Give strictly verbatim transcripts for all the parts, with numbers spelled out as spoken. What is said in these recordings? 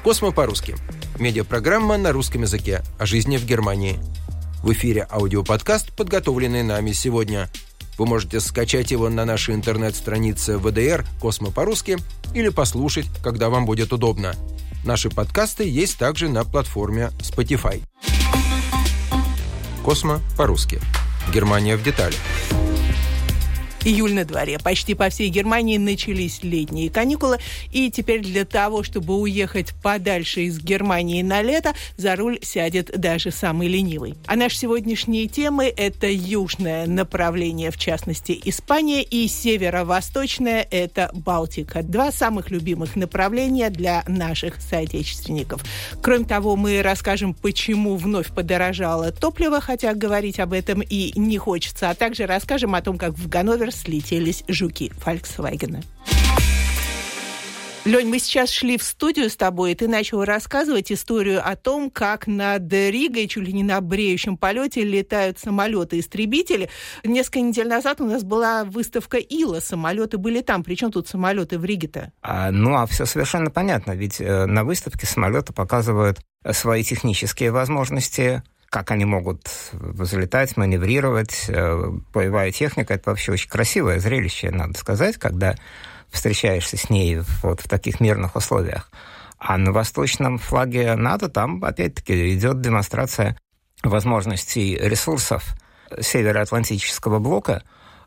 «Космо по-русски». Медиапрограмма на русском языке о жизни в Германии. В эфире аудиоподкаст, подготовленный нами сегодня. Вы можете скачать его на нашей интернет-странице вэ дэ эр «Космо по-русски» или послушать, когда вам будет удобно. Наши подкасты есть также на платформе Spotify. «Космо по-русски». Германия в деталях. Июль на дворе. Почти по всей Германии начались летние каникулы, и теперь для того, чтобы уехать подальше из Германии на лето, за руль сядет даже самый ленивый. А наши сегодняшние темы – это южное направление, в частности, Испания, и северо-восточное – это Балтика. Два самых любимых направления для наших соотечественников. Кроме того, мы расскажем, почему вновь подорожало топливо, хотя говорить об этом и не хочется, а также расскажем о том, как в Ганновер слетелись жуки Volkswagen. Лёнь, мы сейчас шли в студию с тобой, и ты начал рассказывать историю о том, как над Ригой, чуть ли не на бреющем полете, летают самолеты-истребители. Несколько недель назад у нас была выставка ИЛА, самолеты были там. Причем тут самолеты в Риге-то? А, ну, а все совершенно понятно, ведь э, на выставке самолеты показывают свои технические возможности, как они могут взлетать, маневрировать. Боевая техника – это вообще очень красивое зрелище, надо сказать, когда встречаешься с ней вот в таких мирных условиях. А на восточном флаге НАТО там, опять-таки, идет демонстрация возможностей ресурсов Североатлантического блока.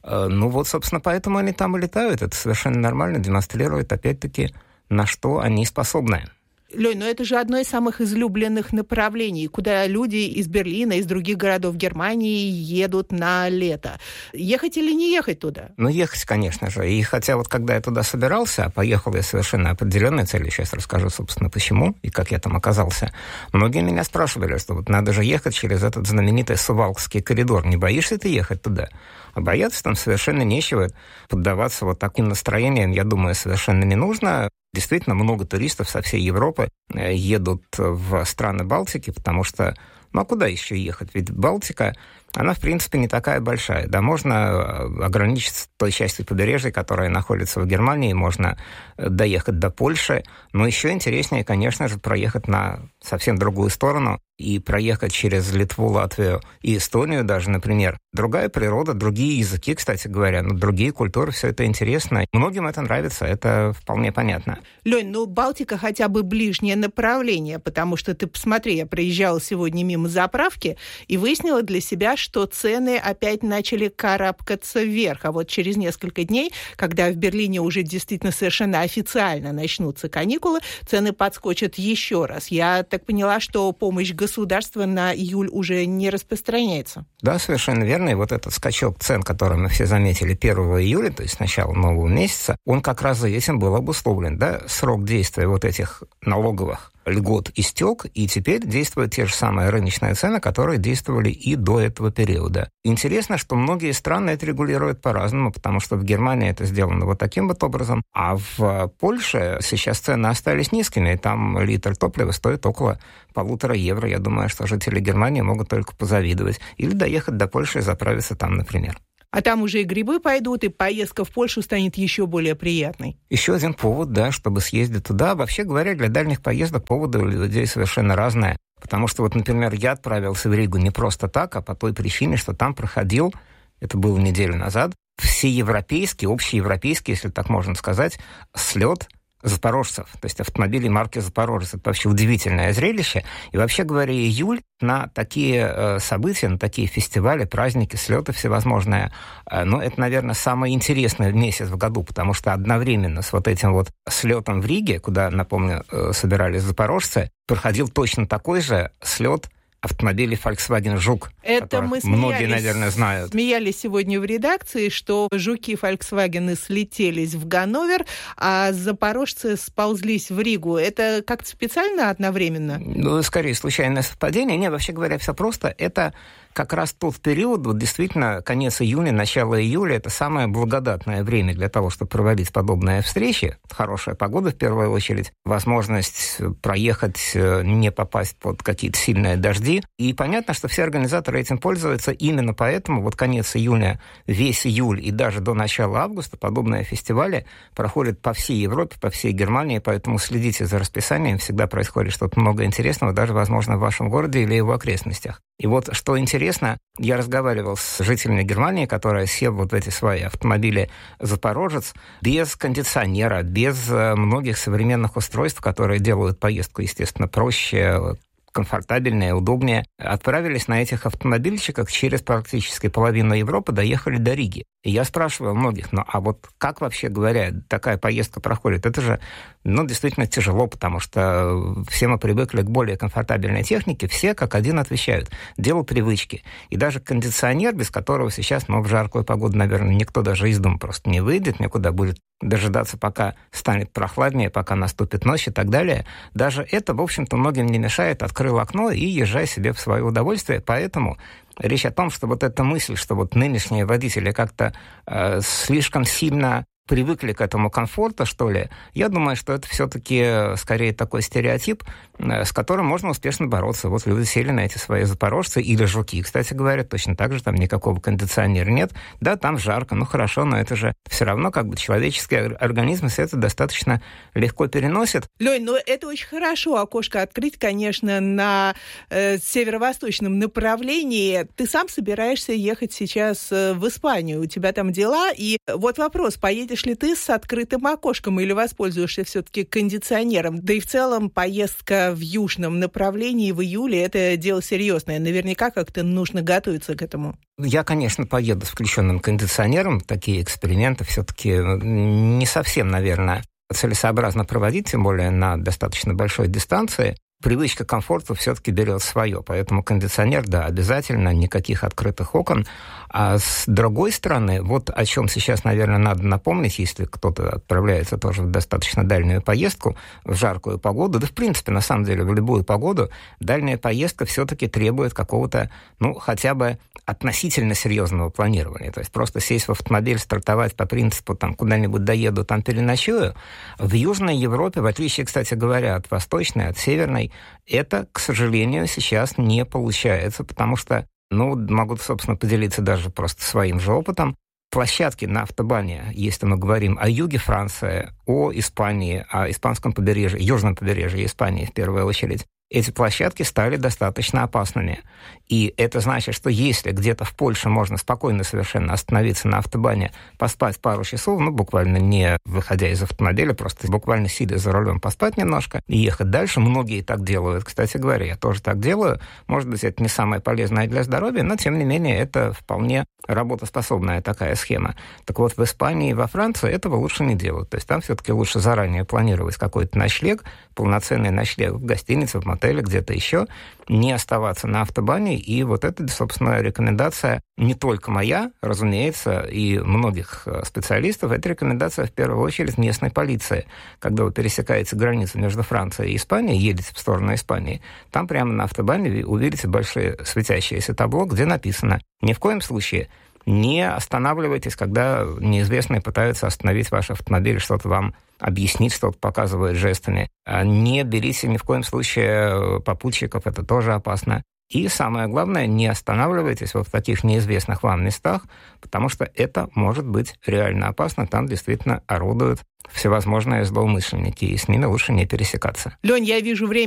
Ну вот, собственно, поэтому они там и летают. Это совершенно нормально, демонстрирует, опять-таки, на что они способны. Лёнь, но это же одно из самых излюбленных направлений, куда люди из Берлина, из других городов Германии едут на лето. Ехать или не ехать туда? Ну, ехать, конечно же. И хотя вот когда я туда собирался, а поехал я совершенно определенной целью, сейчас расскажу, собственно, почему и как я там оказался, многие меня спрашивали, что вот надо же ехать через этот знаменитый Сувалкский коридор. Не боишься ты ехать туда? А бояться там совершенно нечего. Поддаваться вот таким настроениям, я думаю, совершенно не нужно. Действительно, много туристов со всей Европы едут в страны Балтики, потому что, ну а куда еще ехать? Ведь Балтика, она, в принципе, не такая большая. Да, можно ограничиться той частью побережья, которая находится в Германии, можно доехать до Польши, но еще интереснее, конечно же, проехать на совсем другую сторону и проехать через Литву, Латвию и Эстонию даже, например. Другая природа, другие языки, кстати говоря, но другие культуры, все это интересно. Многим это нравится, это вполне понятно. Лёнь, ну Балтика хотя бы ближнее направление, потому что ты посмотри, я проезжала сегодня мимо заправки и выяснила для себя, что цены опять начали карабкаться вверх. А вот через несколько дней, когда в Берлине уже действительно совершенно официально начнутся каникулы, цены подскочат еще раз. Я так поняла, что помощь государства на июль уже не распространяется. Да, совершенно верно. И вот этот скачок цен, который мы все заметили первого июля, то есть с начала нового месяца, он как раз за этим был обусловлен. Да? Срок действия вот этих налоговых льгот истек, и теперь действуют те же самые рыночные цены, которые действовали и до этого периода. Интересно, что многие страны это регулируют по-разному, потому что в Германии это сделано вот таким вот образом, а в Польше сейчас цены остались низкими, и там литр топлива стоит около полутора евро. Я думаю, что жители Германии могут только позавидовать. Или доехать до Польши и заправиться там, например. А там уже и грибы пойдут, и поездка в Польшу станет еще более приятной. Еще один повод, да, чтобы съездить туда. Вообще говоря, для дальних поездок поводы у людей совершенно разные. Потому что вот, например, я отправился в Ригу не просто так, а по той причине, что там проходил, это было неделю назад, всеевропейский, общеевропейский, если так можно сказать, слет запорожцев, то есть автомобилей марки «Запорожец». Это вообще удивительное зрелище. И вообще говоря, июль на такие э, события, на такие фестивали, праздники, слеты всевозможные, э, ну, это, наверное, самый интересный месяц в году, потому что одновременно с вот этим вот слетом в Риге, куда, напомню, э, собирались запорожцы, проходил точно такой же слет автомобилей Volkswagen Жук, это мы многие, наверное, знают. Смеялись сегодня в редакции, что жуки Volkswagen слетелись в Ганновер, а запорожцы сползлись в Ригу. Это как-то специально одновременно? Ну, скорее, случайное совпадение. Не, вообще говоря, все просто. Это как раз тот период, вот действительно, конец июня, начало июля, это самое благодатное время для того, чтобы проводить подобные встречи. Хорошая погода в первую очередь, возможность проехать, не попасть под какие-то сильные дожди. И понятно, что все организаторы этим пользуются. Именно поэтому вот конец июня, весь июль и даже до начала августа подобные фестивали проходят по всей Европе, по всей Германии, поэтому следите за расписанием, всегда происходит что-то много интересного, даже, возможно, в вашем городе или его окрестностях. И вот, что интересно, я разговаривал с жителями Германии, которые сел вот в эти свои автомобили «Запорожец» без кондиционера, без многих современных устройств, которые делают поездку, естественно, проще, комфортабельнее, удобнее, отправились на этих автомобильчиках через практически половину Европы, доехали до Риги. И я спрашивал многих, ну а вот как вообще говоря, такая поездка проходит? Это же, ну, действительно тяжело, потому что все мы привыкли к более комфортабельной технике, все как один отвечают. Дело привычки. И даже кондиционер, без которого сейчас, ну, в жаркую погоду, наверное, никто даже из дома просто не выйдет, никуда будет дожидаться, пока станет прохладнее, пока наступит ночь и так далее. Даже это, в общем-то, многим не мешает. Открыл окно и езжай себе в свое удовольствие. Поэтому речь о том, что вот эта мысль, что вот нынешние водители как-то э, слишком сильно привыкли к этому комфорту, что ли, я думаю, что это все-таки скорее такой стереотип, с которым можно успешно бороться. Вот люди сели на эти свои запорожцы или жуки, кстати говоря, точно так же, там никакого кондиционера нет. Да, там жарко, ну хорошо, но это же все равно как бы человеческий организм это достаточно легко переносит. Лёнь, ну это очень хорошо, окошко открыть, конечно, на э, северо-восточном направлении. Ты сам собираешься ехать сейчас в Испанию, у тебя там дела, и вот вопрос, поедешь ли ты с открытым окошком или воспользуешься все-таки кондиционером? Да и в целом поездка в южном направлении в июле – это дело серьезное. Наверняка как-то нужно готовиться к этому. Я, конечно, поеду с включенным кондиционером. Такие эксперименты все-таки не совсем, наверное, целесообразно проводить, тем более на достаточно большой дистанции. Привычка к комфорту все-таки берет свое, поэтому кондиционер, да, обязательно, никаких открытых окон. А с другой стороны, вот о чем сейчас, наверное, надо напомнить, если кто-то отправляется тоже в достаточно дальнюю поездку, в жаркую погоду, да, в принципе, на самом деле, в любую погоду, дальняя поездка все-таки требует какого-то, ну, хотя бы относительно серьезного планирования. То есть просто сесть в автомобиль, стартовать по принципу, там, куда-нибудь доеду, там переночую. В Южной Европе, в отличие, кстати говоря, от восточной, от северной, это, к сожалению, сейчас не получается, потому что, ну, могу, собственно, поделиться даже просто своим же опытом. Площадки на автобане, если мы говорим о юге Франции, о Испании, о испанском побережье, южном побережье Испании в первую очередь, эти площадки стали достаточно опасными. И это значит, что если где-то в Польше можно спокойно совершенно остановиться на автобане, поспать пару часов, ну, буквально не выходя из автомобиля, просто буквально сидя за рулем, поспать немножко и ехать дальше. Многие так делают, кстати говоря, я тоже так делаю. Может быть, это не самое полезное для здоровья, но, тем не менее, это вполне работоспособная такая схема. Так вот, в Испании и во Франции этого лучше не делать. То есть там все-таки лучше заранее планировать какой-то ночлег, полноценный ночлег в гостинице, в мотеле, где-то еще, не оставаться на автобане. И вот это, собственно, рекомендация не только моя, разумеется, и многих специалистов. Это рекомендация, в первую очередь, местной полиции. Когда вы пересекаете границу между Францией и Испанией, едете в сторону Испании, там прямо на автобане увидите большое светящееся табло, где написано: ни в коем случае не останавливайтесь, когда неизвестные пытаются остановить ваш автомобиль, что-то вам объяснить, что-то показывают жестами. Не берите ни в коем случае попутчиков, это тоже опасно. И самое главное, не останавливайтесь вот в таких неизвестных вам местах, потому что это может быть реально опасно. Там действительно орудуют всевозможные злоумышленники, и с ними лучше не пересекаться. Лёнь, я вижу время